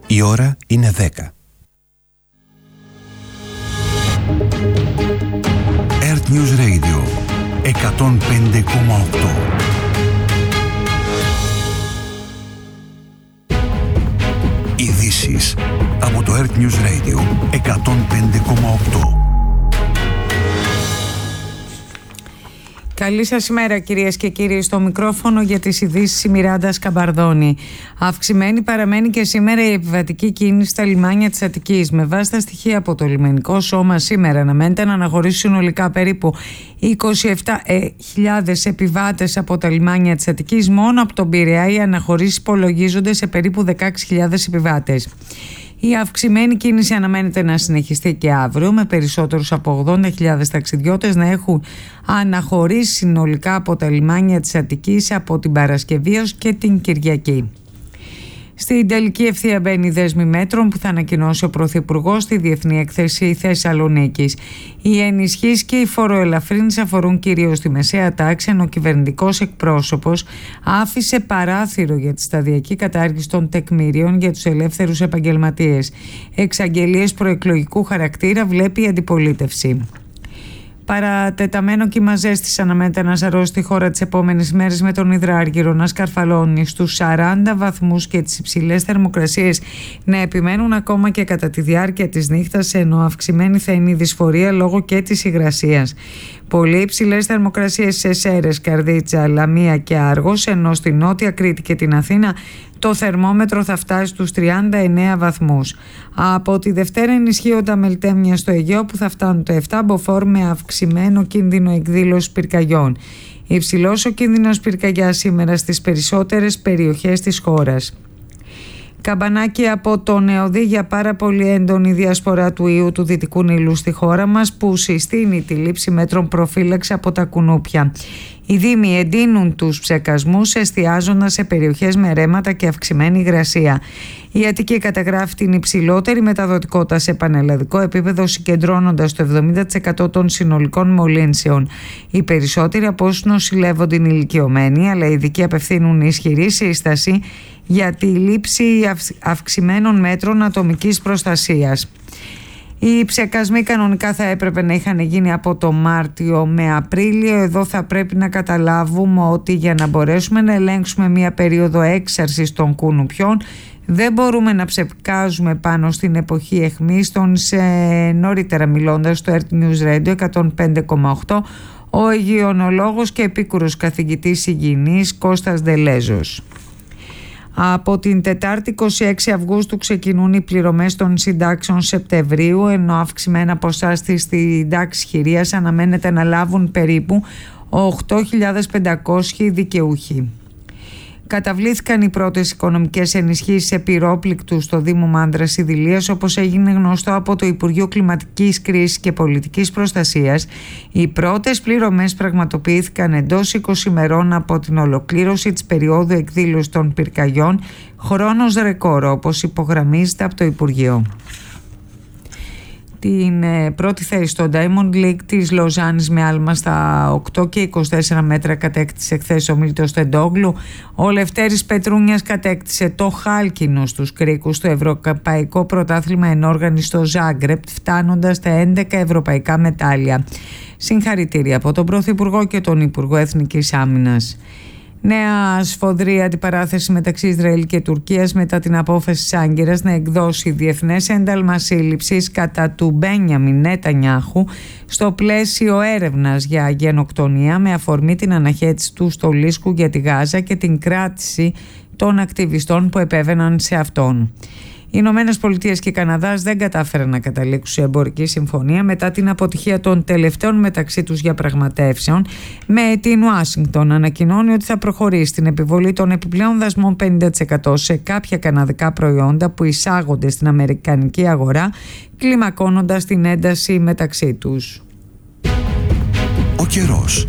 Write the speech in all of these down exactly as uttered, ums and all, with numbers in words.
Η ώρα είναι δέκα. Earth News Radio εκατόν πέντε κόμμα οκτώ. Ειδήσεις από το Earth News Radio εκατόν πέντε κόμμα οκτώ. Καλή σας ημέρα κυρίες και κύριοι, στο μικρόφωνο για τις ειδήσεις η Μιράντα Σκαμπαρδόνη. Αυξημένη παραμένει και σήμερα η επιβατική κίνηση στα λιμάνια της Αττικής. Με βάση τα στοιχεία από το λιμενικό σώμα σήμερα αναμένεται να αναχωρήσει συνολικά περίπου είκοσι επτά χιλιάδες επιβάτες από τα λιμάνια της Αττικής. Μόνο από τον Πειραιά οι αναχωρήσεις υπολογίζονται σε περίπου δεκαέξι χιλιάδες επιβάτες. Η αυξημένη κίνηση αναμένεται να συνεχιστεί και αύριο, με περισσότερους από ογδόντα χιλιάδες ταξιδιώτες να έχουν αναχωρήσει συνολικά από τα λιμάνια της Αττικής από την Παρασκευή έως και την Κυριακή. Στην τελική ευθεία μπαίνει η δέσμη μέτρων που θα ανακοινώσει ο Πρωθυπουργός στη Διεθνή Έκθεση Θεσσαλονίκης. Οι ενισχύσεις και οι φοροελαφρύνσεις αφορούν κυρίως τη μεσαία τάξη, ενώ ο κυβερνητικός εκπρόσωπος άφησε παράθυρο για τη σταδιακή κατάργηση των τεκμηρίων για τους ελεύθερους επαγγελματίες. Εξαγγελίες προεκλογικού χαρακτήρα βλέπει η αντιπολίτευση. Παρατεταμένο κύμα ζέστης αναμένεται να σαρώσει τη χώρα τις επόμενες μέρες, με τον υδράργυρο να σκαρφαλώνει στους σαράντα βαθμούς και τις υψηλές θερμοκρασίες να επιμένουν ακόμα και κατά τη διάρκεια της νύχτας, ενώ αυξημένη θα είναι η δυσφορία λόγω και της υγρασίας. Πολύ υψηλές θερμοκρασίες σε Σέρρες, Καρδίτσα, Λαμία και Άργος, ενώ στη Νότια Κρήτη και την Αθήνα το θερμόμετρο θα φτάσει στους τριάντα εννέα βαθμούς. Από τη Δευτέρα ενισχύονται μελτέμια στο Αιγαίο που θα φτάνουν το επτά, μποφόρ με αυξημένο κίνδυνο εκδήλωσης πυρκαγιών. Υψηλός ο κίνδυνος πυρκαγιάς σήμερα στις περισσότερες περιοχές της χώρας. Καμπανάκι από το Νεοδί για πάρα πολύ έντονη διασπορά του ιού του Δυτικού Νείλου στη χώρα μας, που συστήνει τη λήψη μέτρων προφύλαξη από τα κουνούπια. Οι δήμοι εντείνουν τους ψεκασμούς εστιάζοντας σε περιοχές με ρέματα και αυξημένη υγρασία. Η Αττική καταγράφει την υψηλότερη μεταδοτικότητα σε πανελλαδικό επίπεδο, συγκεντρώνοντας το εβδομήντα τοις εκατό των συνολικών μολύνσεων. Οι περισσότεροι από όσους νοσηλεύονται είναι ηλικιωμένοι, αλλά οι ειδικοί απευθύνουν ισχυρή σύσταση για τη λήψη αυξημένων μέτρων ατομικής προστασίας. Οι ψεκασμοί κανονικά θα έπρεπε να είχαν γίνει από το Μάρτιο με Απρίλιο. Εδώ θα πρέπει να καταλάβουμε ότι για να μπορέσουμε να ελέγξουμε μία περίοδο έξαρσης των κουνουπιών δεν μπορούμε να ψεκάζουμε πάνω στην εποχή αιχμής. Τον σε νωρίτερα μιλώντας στο Earth News Radio εκατόν πέντε κόμμα οκτώ ο υγειονολόγος και επίκουρος καθηγητής υγιεινής Κώστας Δελέζος. Από την Τετάρτη είκοσι έξι Αυγούστου ξεκινούν οι πληρωμές των συντάξεων Σεπτεμβρίου, ενώ αυξημένα ποσά στη τάξη χειρίας αναμένεται να λάβουν περίπου οκτώ χιλιάδες πεντακόσιοι δικαιούχοι. Καταβλήθηκαν οι πρώτες οικονομικές ενισχύσεις σε πυρόπληκτους στο Δήμο Μάνδρας Ιδηλίας, όπως έγινε γνωστό από το Υπουργείο Κλιματικής Κρίσης και Πολιτικής Προστασίας. Οι πρώτες πληρωμές πραγματοποιήθηκαν εντός είκοσι ημερών από την ολοκλήρωση της περίοδου εκδήλωσης των πυρκαγιών, χρόνος ρεκόρ, όπως υπογραμμίζεται από το Υπουργείο. Την πρώτη θέση στο Diamond League της Λοζάνης με άλμα στα οκτώ και είκοσι τέσσερα μέτρα κατέκτησε χθες ο Μίλτος Τεντόγλου. Ο Λευτέρης Πετρούνιας κατέκτησε το χάλκινο στους κρίκους στο Ευρωπαϊκό Πρωτάθλημα Ενόργανης στο Ζάγκρεπ, φτάνοντας στα έντεκα ευρωπαϊκά μετάλλια. Συγχαρητήρια από τον Πρωθυπουργό και τον Υπουργό Εθνικής Άμυνας. Νέα σφοδρή αντιπαράθεση μεταξύ Ισραήλ και Τουρκίας μετά την απόφαση της Άγκυρας να εκδώσει διεθνές ένταλμα σύλληψης κατά του Μπένιαμιν Νετανιάχου στο πλαίσιο έρευνας για γενοκτονία, με αφορμή την αναχέτηση του στολίσκου για τη Γάζα και την κράτηση των ακτιβιστών που επέβαιναν σε αυτόν. Οι Ηνωμένες Πολιτείες και Καναδάς δεν κατάφεραν να καταλήξουν σε εμπορική συμφωνία μετά την αποτυχία των τελευταίων μεταξύ τους διαπραγματεύσεων, με την Ουάσιγκτον ανακοινώνει ότι θα προχωρήσει στην επιβολή των επιπλέον δασμών πενήντα τοις εκατό σε κάποια καναδικά προϊόντα που εισάγονται στην αμερικανική αγορά, κλιμακώνοντας την ένταση μεταξύ τους. Ο καιρός.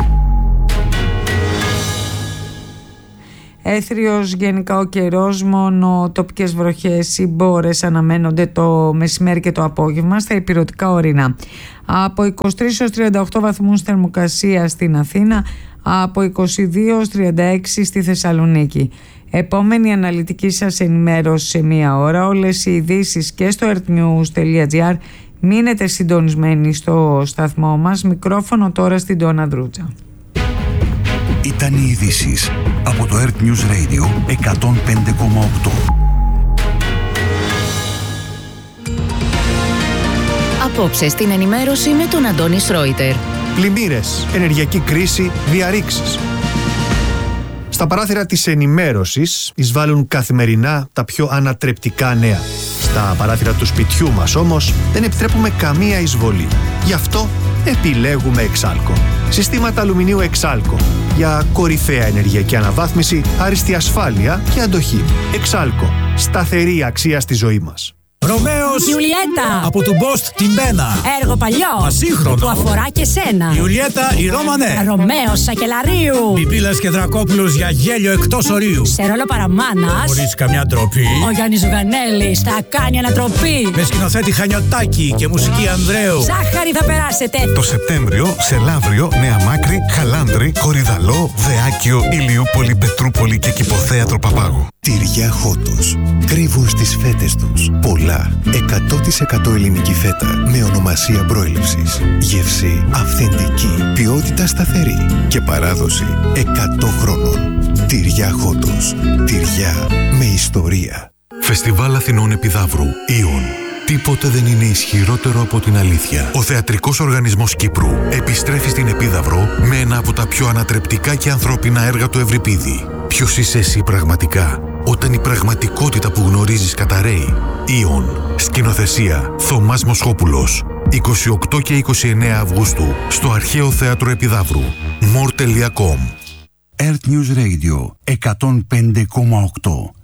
Έθριος γενικά ο καιρός, μόνο τοπικές βροχές ή μπόρες αναμένονται το μεσημέρι και το απόγευμα στα ηπειρωτικά ορεινά. Από είκοσι τρεις έως τριάντα οκτώ βαθμούς θερμοκρασία στην Αθήνα, από είκοσι δύο έως τριάντα έξι στη Θεσσαλονίκη. Επόμενη αναλυτική σας ενημέρωση σε μία ώρα. Όλες οι ειδήσεις και στο earthnews.gr. Μείνετε συντονισμένοι στο σταθμό μας. Μικρόφωνο τώρα στην Τόνα Δρούτσα. Ήταν οι ειδήσεις από το Earth News Radio εκατόν πέντε κόμμα οκτώ. Απόψε στην ενημέρωση με τον Αντώνη Σρόιτερ. Πλημμύρες, ενεργειακή κρίση, διαρρήξεις. Στα παράθυρα της ενημέρωσης εισβάλλουν καθημερινά τα πιο ανατρεπτικά νέα. Στα παράθυρα του σπιτιού μας όμως δεν επιτρέπουμε καμία εισβολή. Γι' αυτό επιλέγουμε Εξάλκο. Συστήματα αλουμινίου Εξάλκο για κορυφαία ενεργειακή αναβάθμιση, άριστη ασφάλεια και αντοχή. Εξάλκο. Σταθερή αξία στη ζωή μας. Ρωμαίος Ιουλιέτα από του Μπόστ την Μπένα. Έργο παλιό Ασύγχρονο που αφορά και σένα. Ιουλιέτα η Ρώμανε. Ρωμαίος Σακελαρίου. Πιπίλας και Δρακόπουλος για γέλιο εκτός ορίου. Σε ρόλο παραμάνας Χωρίς καμιά ντροπή. ο Γιάννης Ζουγανέλης θα κάνει ανατροπή. Με σκηνοθέτη Χανιωτάκη και μουσική Ανδρέου. Ζάχαρη θα περάσετε. Το Σεπτέμβριο σε Λαύριο, Νέα Μάκρη, Χαλάνδρη, Κορυδαλό, Δεάκιο, Ηλιούπολη, Πετρούπολη και Κηποθέατρο Παπάγου. Τυριά Χότος. Κρύβουν στις φέτες τους πολλά. εκατό τοις εκατό ελληνική φέτα με ονομασία προέλευσης. Γεύση αυθεντική. Ποιότητα σταθερή. Και παράδοση εκατό χρόνων. Τυριά Χότος. Τυριά με ιστορία. Φεστιβάλ Αθηνών Επιδαύρου. Ιον. Τίποτε δεν είναι ισχυρότερο από την αλήθεια. Ο Θεατρικός Οργανισμός Κύπρου επιστρέφει στην Επίδαυρο με ένα από τα πιο ανατρεπτικά και ανθρώπινα έργα του Ευρυπίδη. Ποιος είσαι εσύ πραγματικά, όταν η πραγματικότητα που γνωρίζεις καταραίει. Ιον. Σκηνοθεσία Θωμάς Μοσχόπουλος. είκοσι οκτώ και είκοσι εννέα Αυγούστου στο Αρχαίο Θέατρο Επιδαύρου. more τελεία com. Earth News Radio εκατόν πέντε κόμμα οκτώ.